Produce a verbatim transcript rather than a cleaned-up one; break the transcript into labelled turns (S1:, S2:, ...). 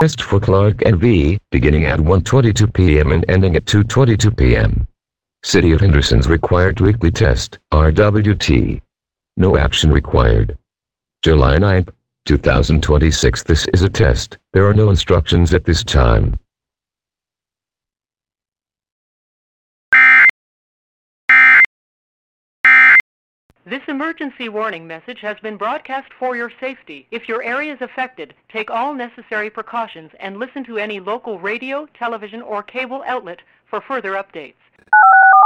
S1: Test for Clark and V, beginning at one twenty-two p m and ending at two twenty-two p m City of Henderson's required weekly test, R W T. No action required. July ninth, two thousand twenty-six. This is a test. There are no instructions at this time.
S2: This emergency warning message has been broadcast for your safety. If your area is affected, take all necessary precautions and listen to any local radio, television, or cable outlet for further updates.